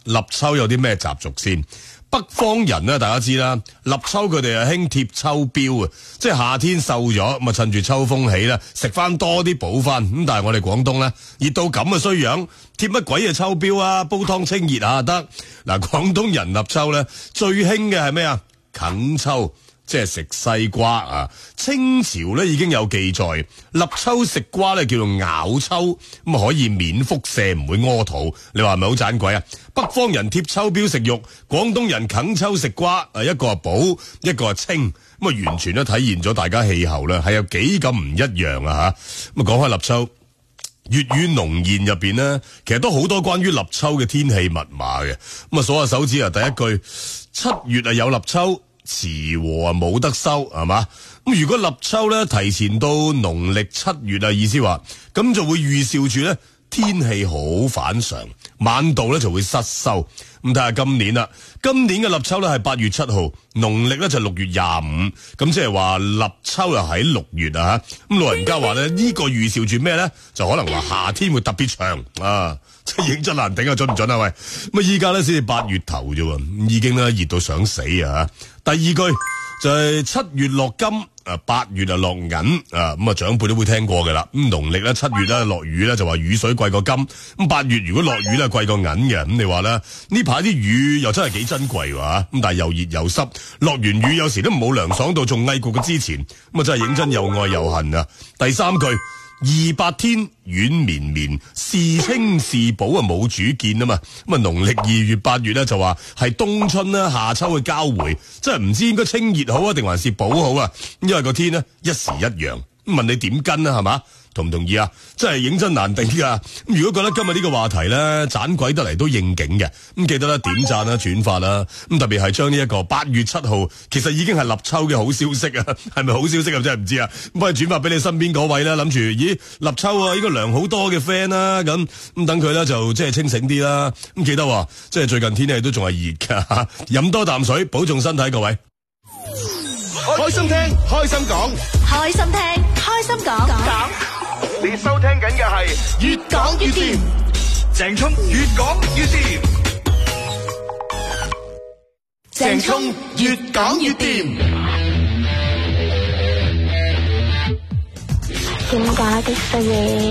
立秋有啲咩習俗先？北方人咧，大家知啦，立秋佢哋係興貼秋膘啊，即係夏天瘦咗，咁啊趁住秋風起啦，食翻多啲補翻。咁但係我哋廣東咧，熱到咁嘅衰樣，貼乜鬼嘅秋膘啊？煲湯清熱下得。嗱，廣東人立秋咧最興嘅係咩啊？啃秋。即係食西瓜啊！清朝咧已經有記載，立秋食瓜咧叫做咬秋，咁啊可以免腹瀉，唔會屙肚。你話係咪好盞鬼啊？北方人貼秋膘食肉，廣東人啃秋食瓜，一個係補，一個係清，咁啊完全都體現咗大家氣候咧係有幾咁唔一樣啊吓！咁啊講開立秋，粵語農諺入邊呢，其實都好多關於立秋嘅天氣密碼嘅。咁啊數下手指啊，第一句7月啊有立秋。遲禾啊冇得收係嘛？咁如果立秋咧提前到農曆7月啊，意思話咁就會預兆住咧天氣好反常，晚稻咧就會失收。咁睇下今年啦，今年嘅立秋咧係8月7號，農曆咧就6月25，咁即係話立秋又喺6月啊吓。咁老人家話咧呢個預兆住咩咧？就可能話夏天會特別長啊！真係認真難頂啊，準唔準啊？喂，咁啊依家咧先至8月頭啫，已經咧熱到想死啊！第二句就係7月落金，8月啊落銀啊，咁啊長輩都會聽過嘅啦。咁農曆咧7月咧落雨咧就話雨水貴過金，咁8月如果落雨咧貴過銀嘅。咁你話咧呢排啲雨又真係幾珍貴喎，咁但係又熱又濕，落完雨有時都冇涼爽到仲翳過過之前，咁啊真係認真又愛又恨啊！第三句。28天軟綿綿，是清是補啊冇主見啊嘛。咁啊農曆2月8月咧就話係冬春啦夏秋嘅交匯，真係唔知應該清熱好啊定還是補好啊？因為個天呢一時一樣，問你點跟啊係嘛？同唔同意啊？真係認真難頂噶。咁如果覺得今日呢個話題咧盞鬼得嚟都應景嘅，咁記得咧點讚啦、轉發啦。咁特別係將呢一個8月7號，其實已經係立秋嘅好消息啊，係咪好消息啊？真係唔知啊。咁可以轉發俾你身邊嗰位啦，諗住咦立秋啊，應該涼好多嘅 friend 啦，咁等佢咧就即係清醒啲啦。咁記得話，即係最近天氣都仲係熱噶，飲多啖水，保重身體，各位。 開心聽，開心講， 開心聽，開心講。 你收聽緊嘅係越講越掂，鄭聰越講越掂，鄭聰越講越掂。 點解的歲月